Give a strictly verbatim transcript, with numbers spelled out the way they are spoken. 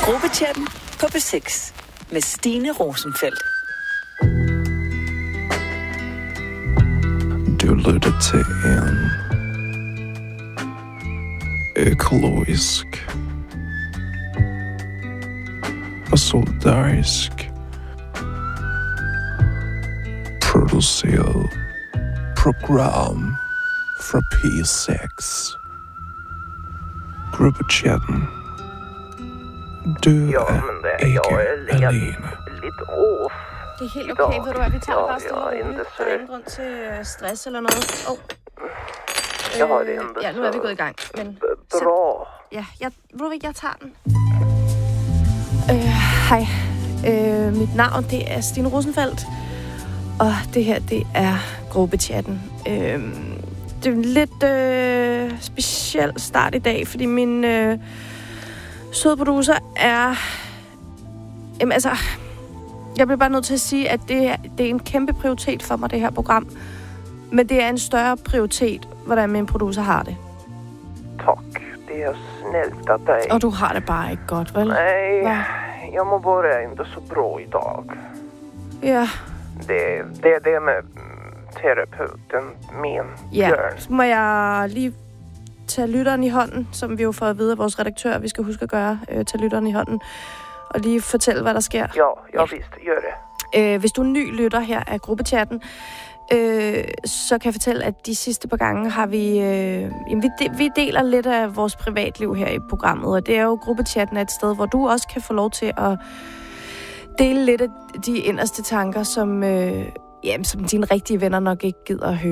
Gruppechatten på B seks med Stine Rosenfeldt. Du lytter til en økologisk og solidarisk produceret program fra P seks. Gruppechatten. Du Ja, er men det, ikke jag är lite, alene. lite off. Det er helt okay, ved du hvad, vi tager Ja, bare stille og ja, roligt. inte Der er så. ingen grund til øh, stress eller noget. Åh. Oh. Jag har det inte Ja, nu er vi så gået i gang. Men b- bra. ja, jeg, ved du hvad, jeg tager den. Øh, hej. Øh, mit navn, det er Stine Rosenfeldt. Og det her, det er gruppechatten. Øh, det er en lidt øh, speciel start i dag, fordi min øh, søde producer er... Jamen altså... Jeg bliver bare nødt til at sige, at det er, det er en kæmpe prioritet for mig, det her program. Men det er en større prioritet, hvordan min producer har det. Tack, det är snällt av dig. Og du har det bare ikke godt, vel? Nej, Va? jag mår bara inte så bra idag. Ja. Det, det är det med mm, terapeuten, min Ja. Bjørn. Så må jeg lige tage lytteren i hånden, som vi jo får at vide af vores redaktør, vi skal huske at gøre. Øh, tage lytteren i hånden. Og lige fortælle, hvad der sker. Ja, Ja. jag visst, gör det. Øh, hvis du er ny lytter her af gruppechatten, øh, så kan jeg fortælle, at de sidste par gange har vi... Øh, jamen vi, de, vi deler lidt af vores privatliv her i programmet, og det er jo gruppechatten er et sted, hvor du også kan få lov til at dele lidt af de inderste tanker, som, øh, jamen, som dine rigtige venner nok ikke gider at høre.